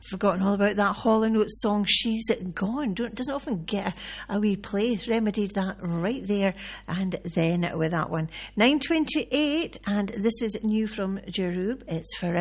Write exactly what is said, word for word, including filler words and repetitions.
forgotten all about that Hall and Oates song, She's Gone. Don't, doesn't often get a, a wee play. Remedied that right there and then with that one. nine twenty-eight, and this is new from Jerub. It's Forever.